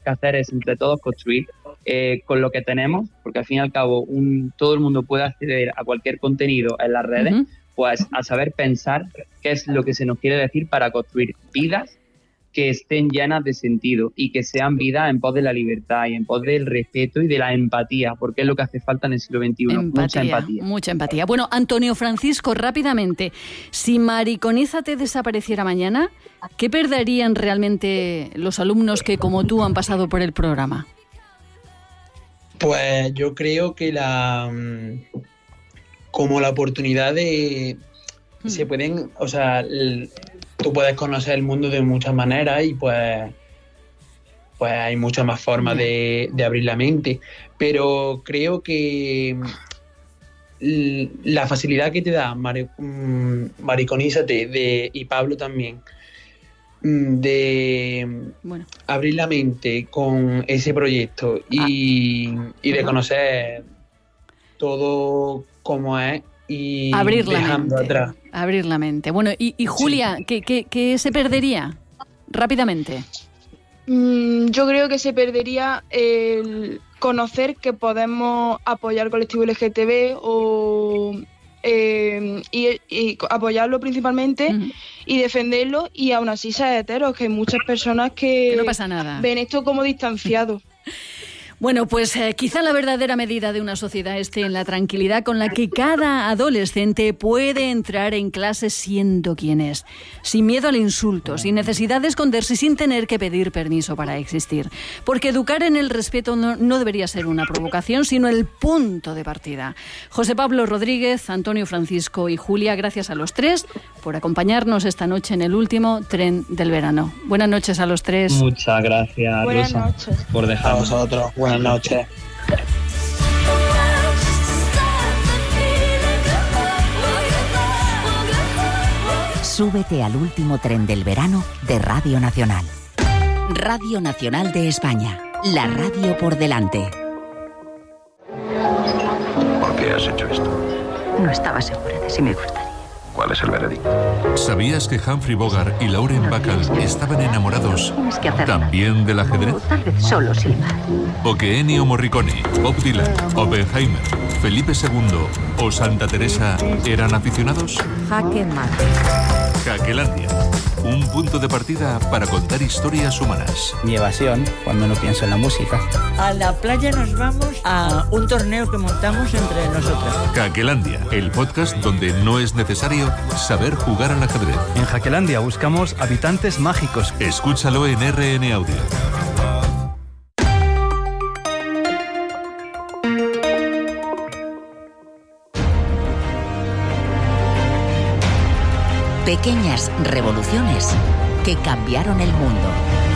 que hacer es entre todos construir con lo que tenemos, porque al fin y al cabo todo el mundo puede acceder a cualquier contenido en las redes, pues a saber pensar qué es lo que se nos quiere decir para construir vidas que estén llenas de sentido y que sean vidas en pos de la libertad y en pos del respeto y de la empatía, porque es lo que hace falta en el siglo XXI, Mucha empatía. Bueno, Antonio Francisco, rápidamente, si Mariconízate desapareciera mañana, ¿qué perderían realmente los alumnos que, como tú, han pasado por el programa? Pues yo creo que como la oportunidad de... Se pueden, o sea, tú puedes conocer el mundo de muchas maneras y pues hay muchas más formas de abrir la mente, pero creo que la facilidad que te da Mariconízate y Pablo también de abrir la mente con ese proyecto y de conocer todo como es y abrir dejando atrás. Abrir la mente. Bueno, y Julia, sí. ¿Qué se perdería? Rápidamente. Yo creo que se perdería el conocer que podemos apoyar al colectivo LGTB y apoyarlo principalmente y defenderlo, y aún así ser heteros, que hay muchas personas que no pasa nada. Ven esto como distanciado. Bueno, pues quizá la verdadera medida de una sociedad esté en la tranquilidad con la que cada adolescente puede entrar en clase siendo quien es, sin miedo al insulto, sin necesidad de esconderse, sin tener que pedir permiso para existir. Porque educar en el respeto no debería ser una provocación, sino el punto de partida. José Pablo Rodríguez, Antonio Francisco y Julia, gracias a los tres por acompañarnos esta noche en el último tren del verano. Buenas noches a los tres. Muchas gracias, Buenas Rosa, noches. por dejar A vosotros. Buenas noches. Súbete al último tren del verano de Radio Nacional. Radio Nacional de España. La radio por delante. ¿Por qué has hecho esto? No estaba segura de si me gustaría. ¿Cuál es el veredicto? ¿Sabías que Humphrey Bogart y Lauren Bacall estaban enamorados también del ajedrez? Tal vez solo silbar. ¿O que Ennio Morricone, Bob Dylan, Oppenheimer, Felipe II o Santa Teresa eran aficionados? Jaque mate. Jaquelandia, un punto de partida para contar historias humanas. Mi evasión cuando no pienso en la música. A la playa nos vamos a un torneo que montamos entre nosotros. Jaquelandia, el podcast donde no es necesario saber jugar al ajedrez. En Jaquelandia buscamos habitantes mágicos. Escúchalo en RN Audio. Pequeñas revoluciones que cambiaron el mundo.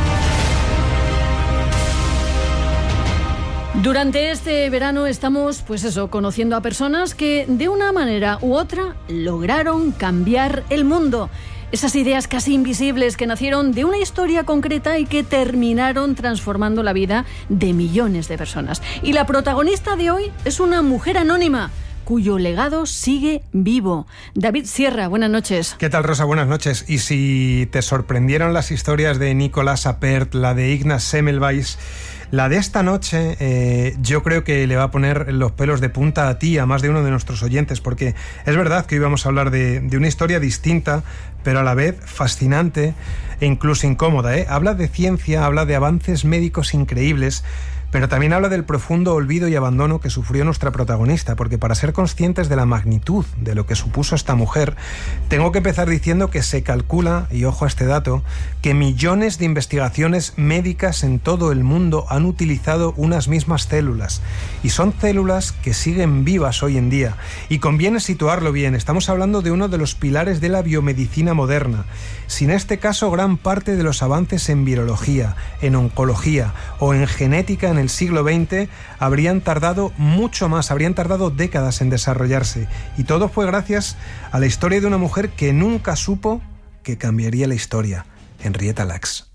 Durante este verano estamos, conociendo a personas que de una manera u otra lograron cambiar el mundo. Esas ideas casi invisibles que nacieron de una historia concreta y que terminaron transformando la vida de millones de personas. Y la protagonista de hoy es una mujer anónima, cuyo legado sigue vivo. David Sierra, buenas noches. ¿Qué tal, Rosa? Buenas noches. Y si te sorprendieron las historias de Nicolas Appert, la de Ignaz Semmelweis, la de esta noche yo creo que le va a poner los pelos de punta a ti, a más de uno de nuestros oyentes, porque es verdad que hoy vamos a hablar de una historia distinta, pero a la vez fascinante e incluso incómoda, ¿eh? Habla de ciencia, habla de avances médicos increíbles, pero también habla del profundo olvido y abandono que sufrió nuestra protagonista, porque para ser conscientes de la magnitud de lo que supuso esta mujer, tengo que empezar diciendo que se calcula, y ojo a este dato, que millones de investigaciones médicas en todo el mundo han utilizado unas mismas células, y son células que siguen vivas hoy en día. Y conviene situarlo bien, estamos hablando de uno de los pilares de la biomedicina moderna. Sin este caso, gran parte de los avances en virología, en oncología o en genética en el siglo XX habrían tardado mucho más, habrían tardado décadas en desarrollarse. Y todo fue gracias a la historia de una mujer que nunca supo que cambiaría la historia, Henrietta Lacks.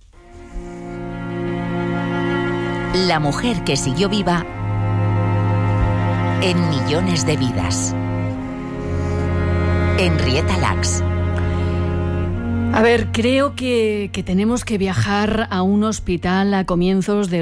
La mujer que siguió viva en millones de vidas. Henrietta Lacks. A ver, creo que tenemos que viajar a un hospital a comienzos de